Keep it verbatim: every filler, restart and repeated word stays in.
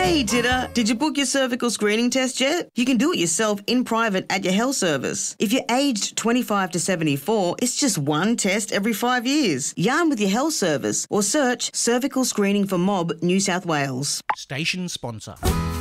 Hey, Titter, did you book your cervical screening test yet? You can do it yourself in private at your health service. If you're aged twenty-five to seventy-four, it's just one test every five years. Yarn with your health service or search Cervical Screening for Mob, New South Wales. Station sponsor.